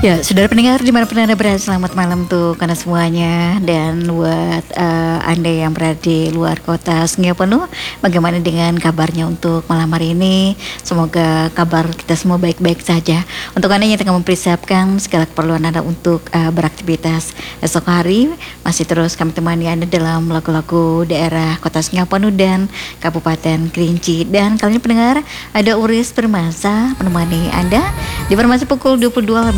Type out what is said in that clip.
Ya, saudara pendengar dimanapun Anda berada, selamat malam untuk Anda semuanya. Dan buat Anda yang berada di luar kota Sungai Penuh, bagaimana dengan kabarnya untuk malam hari ini? Semoga kabar kita semua baik-baik saja. Untuk Anda yang tengah mempersiapkan segala keperluan Anda untuk beraktivitas esok hari, masih terus kami temani Anda dalam lagu-lagu daerah kota Sungai Penuh dan Kabupaten Kerinci. Dan kali ini pendengar, ada Uris Permasa menemani Anda di Permasa pukul 22